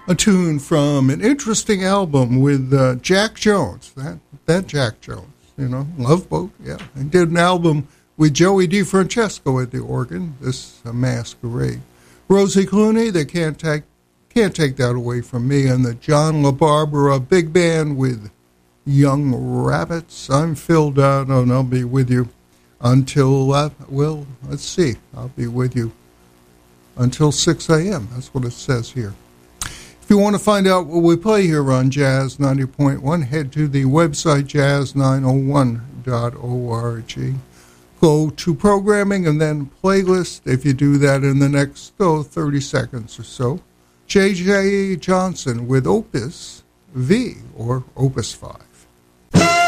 a tune from an interesting album with Jack Jones. That Jack Jones, Love Boat, yeah. I did an album with Joey DeFrancesco at the organ, this Masquerade. Rosie Clooney, they can't take that away from me, and the John LaBarbera Big Band with Young Rabbits. I'm Phil Dunn, and I'll be with you until, let's see, I'll be with you until 6 a.m. That's what it says here. If you want to find out what we play here on Jazz 90.1, head to the website jazz901.org. Go to programming and then playlist. If you do that in the next 30 seconds or so, J.J. Johnson with Opus V or Opus 5.